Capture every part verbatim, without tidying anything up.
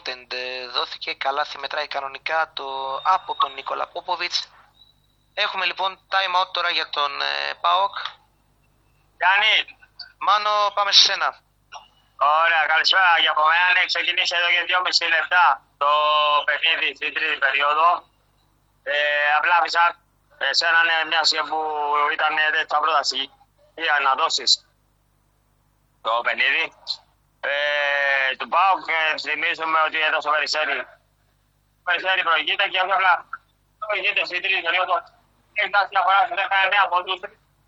United δόθηκε, καλάθι μετράει κανονικά το, από τον Νίκολα Πόποβιτς. Έχουμε λοιπόν time out τώρα για τον ε, ΠΑΟΚ. Γιάννη. Μάνο, πάμε σε σένα. Ωραία, καλησπέρα. Για από μένα ναι, ξεκινήσει εδώ για δυόμιση λεπτά το παιχνίδι στην τρίτη περίοδο. Ε, απλά αφήσα εσένα ναι, μια που ήταν στα πρώτα στοιχεία να δώσεις το παιχνίδι. Ε, του ΠΑΟΚ ε, θυμίζουμε ότι έδωσε ο Περιστέρη. Ο Περιστέρη προηγείται και όχι απλά προηγείται στην τρίτη περίοδο. Έχει φτάσει διαφορά σε δεκαεννέα πόντους.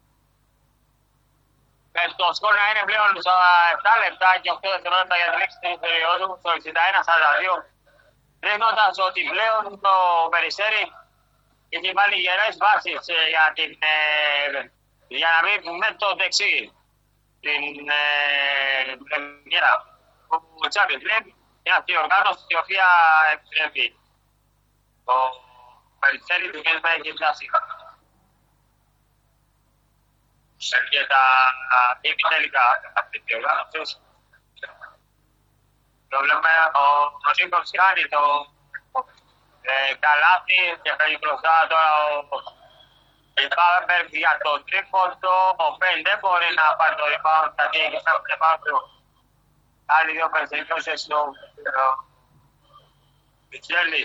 Το σκορ να είναι πλέον στα επτά λεπτά και οκτώ δευτερόλεπτα για την λήξη της περίοδου, στο εξήντα ένα σαράντα δύο, δείχνοντας ότι πλέον το Περιστέρι έχει βάλει γερές βάσεις για, την, ε, για να μην με το δεξί την πρεμιέρα του Champions League, μια διοργάνωση η οποία επιτρέπει το Περιστέρι του Κέντρα έχει φτάσει και τα ημιτέλικα αυτή τη διοργάνωση. Το βλέπουμε ο Νίκος κάνει το ε, καλάθι και φέρει μπροστά τώρα ο Πάβερ για το τρίποντο. Ο Πέιν δεν μπορεί να πάρει το rebound, γιατί έχει σαν rebound άλλοι δύο περιστατώσεις στο Πιτσέλης.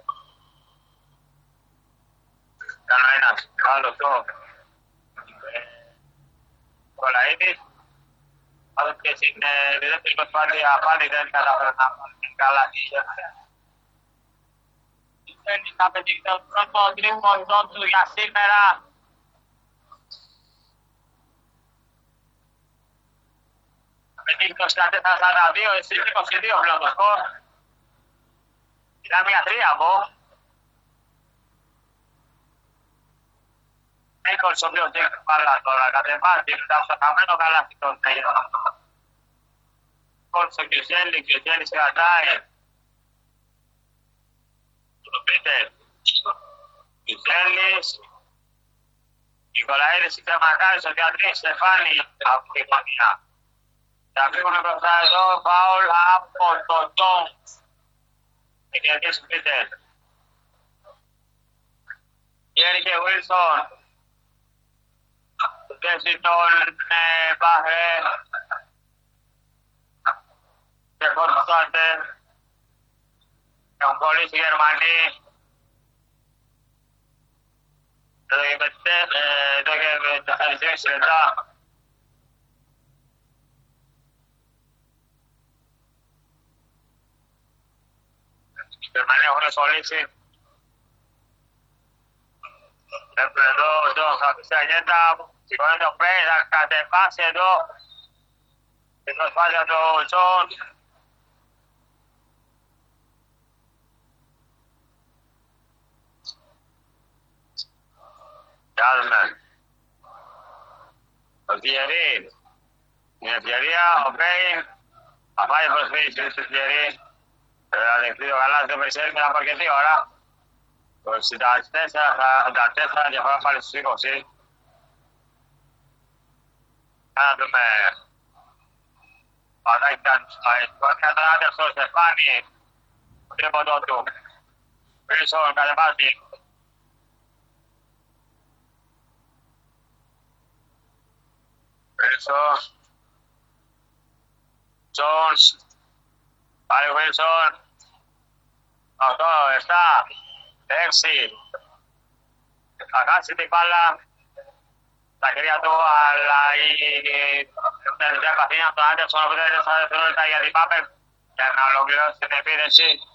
Κάνω ένας άλλος το Κολαίδης. Αλλά και στην δεύτερη προσπάθεια πάλι δεν καταφέρει να πάρει καλά. Θέλει να πετύχει το πρώτο τρίποντο του για σήμερα. Θα πετύχει το σαράντα τέσσερα σαράντα δύο, εσύ είκοσι δύο πλέον το σκορ. Ήταν μια τρία από. Νίκος ο οποίος έχει μπάλα τώρα, κατεβάζει το χαμένο καλάθι των Τέιρων. Νίκος ο Κιουζέλη, Κιουζέλης κρατάει. Το Πίτερ. Κιουζέλης. Νικολαίδης Ιτεμακάρης, ο Διατρής Στεφάνη από τη γωνία. Θα φύγουν μπροστά εδώ, φάουλ από το Τόμ. Και κερδίσει ο Πίτερ. Γέρι και Βίλσον. Θέση τον Μπάχε και Φορτστάντερ. Έχουν κολλήσει οι Γερμανοί. Εδώ και τέσσερις λεπτά. Οι Γερμανοί έχουν κολλήσει. Έχουμε εδώ, εδώ, θα πει σε αγέντα. Σηκώνει το Πέι, θα κατεβάσει εδώ. Την προσπάθεια του Τζον. Κοιτάζουμε. Ο Τιερή. Την ευκαιρία, ο Πέι. Θα πάει προσφύγηση του Τιερή. Θα δεχτεί το καλάθι του Περιστέρι μετά από αρκετή ώρα. Το εξήντα τέσσερα διαφορά πάλι στους είκοσι. Να δούμε. Πατάκι ήταν τον Άντερσον Στεφάνη. Το τρίποντο του. Βίλσον κατεβάζει. Βίλσον. Τζόνς. Πάλι Βίλσον. οκτώ, επτά, έξι. Θα χάσει την μπάλα. Τα χέρια του, αλλά η τελευταία παθήνια από τον Άντερσον που δεν είναι στα δευτερόλεπτα για την Πάπερ για να ολοκληρώσει την επίδεση.